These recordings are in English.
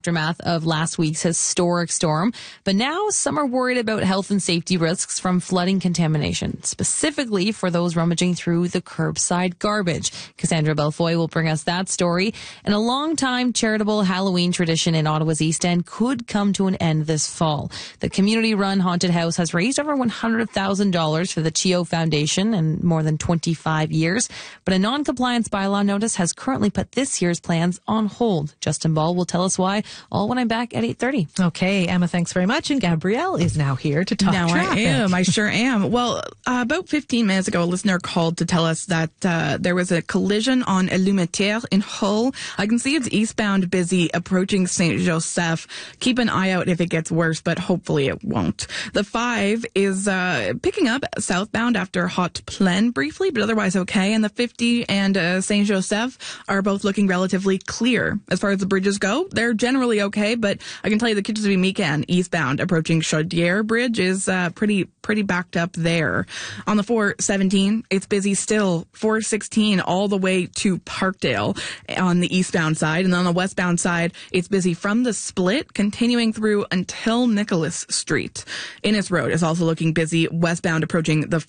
Aftermath of last week's historic storm, but now some are worried about health and safety risks from flooding contamination, specifically for those rummaging through the curbside garbage. Cassandra Belfoy will bring us that story, and a long-time charitable Halloween tradition in Ottawa's East End could come to an end this fall. The community-run haunted house has raised over $100,000 for the Chio Foundation in more than 25 years, but a non-compliance bylaw notice has currently put this year's plans on hold. Justin Ball will tell us why, all when I'm back at 8:30. Okay, Emma, thanks very much. And Gabrielle is now here to talk traffic. I sure am. Well, about 15 minutes ago, a listener called to tell us that there was a collision on Illuminateur in Hull. I can see it's eastbound busy approaching Saint Joseph. Keep an eye out if it gets worse, but hopefully it won't. The 5 is picking up southbound after Haute Plaine briefly, but otherwise okay. And the 50 and Saint Joseph are both looking relatively clear. As far as the bridges go, they're generally okay, but I can tell you the Kitzbühel-Mecan eastbound approaching Chaudière Bridge is pretty backed up there. On the 417, it's busy still. 416 all the way to Parkdale on the eastbound side, and then on the westbound side, it's busy from the split continuing through until Nicholas Street. Innes Road is also looking busy westbound approaching the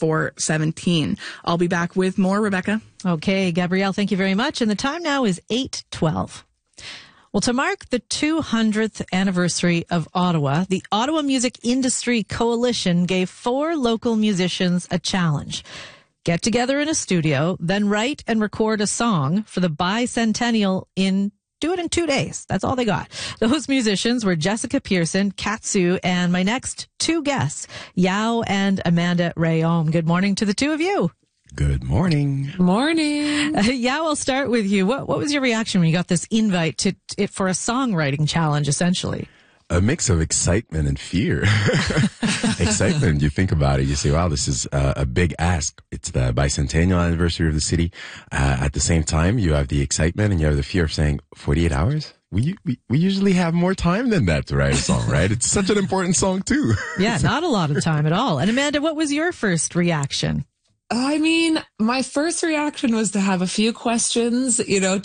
417. I'll be back with more, Rebecca. Okay, Gabrielle, thank you very much. And the time now is 8:12. Well, to mark the 200th anniversary of Ottawa, the Ottawa Music Industry Coalition gave 4 local musicians a challenge. Get together in a studio, then write and record a song for the bicentennial do it in 2 days. That's all they got. Those musicians were Jessica Pearson, Katsu, and my next 2 guests, Yao and Amanda Rayom. Good morning to the 2 of you. Good morning. Morning. Yao, I'll start with you. What was your reaction when you got this invite for a songwriting challenge, essentially? A mix of excitement and fear. Excitement, you think about it, you say, wow, this is a big ask. It's the bicentennial anniversary of the city. At the same time, you have the excitement and you have the fear of saying, 48 hours? We usually have more time than that to write a song, right? It's such an important song, too. Yeah, not a lot of time at all. And Amanda, what was your first reaction? I mean, my first reaction was to have a few questions.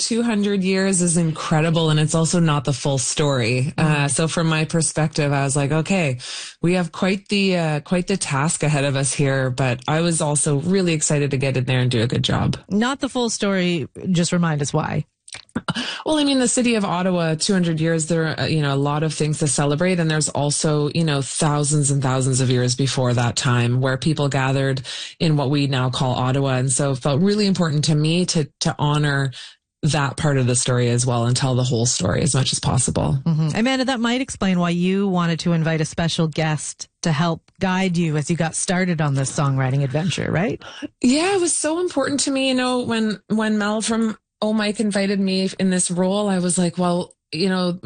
200 years is incredible, and it's also not the full story. So from my perspective, I was like, okay, we have quite the task ahead of us here, but I was also really excited to get in there and do a good job. Not the full story. Just remind us why. Well, I mean, the city of Ottawa, 200 years, there are, a lot of things to celebrate. And there's also, thousands and thousands of years before that time where people gathered in what we now call Ottawa. And so it felt really important to me to honor that part of the story as well and tell the whole story as much as possible. Mm-hmm. Amanda, that might explain why you wanted to invite a special guest to help guide you as you got started on this songwriting adventure, right? Yeah, it was so important to me. When Mel from Mike invited me in this role, I was like, well, the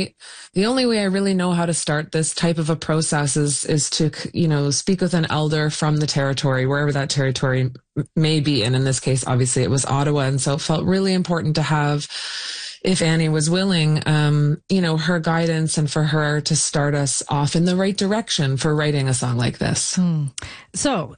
only way I really know how to start this type of a process is to, speak with an elder from the territory, wherever that territory may be. And in this case, obviously it was Ottawa. And so it felt really important to have, if Annie was willing, her guidance and for her to start us off in the right direction for writing a song like this. So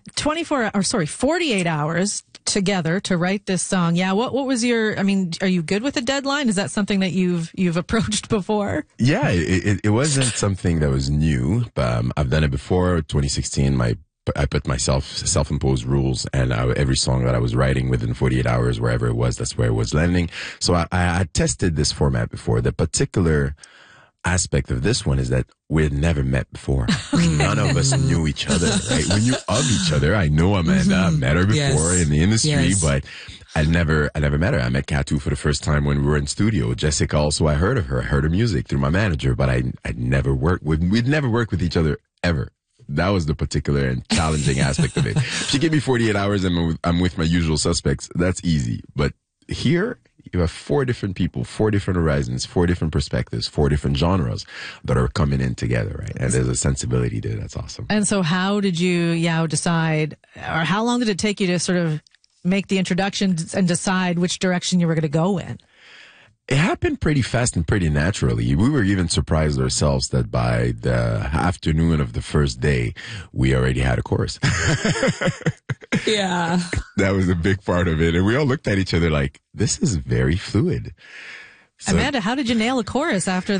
48 hours together to write this song. Yeah. What was are you good with a deadline? Is that something that you've approached before? Yeah, it wasn't something that was new, but I've done it before. 2016, I put myself self-imposed rules, and every song that I was writing within 48 hours, wherever it was, that's where it was landing. So I tested this format before. The particular aspect of this one is that we had never met before. None of us knew each other, right? We knew of each other. I know Amanda. I met her before in the industry, but I never met her. I met Katu for the first time when we were in studio. Jessica also, I heard of her. I heard her music through my manager, but we'd never worked with each other ever. That was the particular and challenging aspect of it. If you give me 48 hours and I'm with my usual suspects, that's easy. But here, you have 4 different people, 4 different horizons, 4 different perspectives, 4 different genres that are coming in together, right? And there's a sensibility there that's awesome. And so how did you, Yao, decide, or how long did it take you to sort of make the introduction and decide which direction you were going to go in? It happened pretty fast and pretty naturally. We were even surprised ourselves that by the afternoon of the first day, we already had a chorus. Yeah. That was a big part of it. And we all looked at each other like, this is very fluid. So, Amanda, how did you nail a chorus after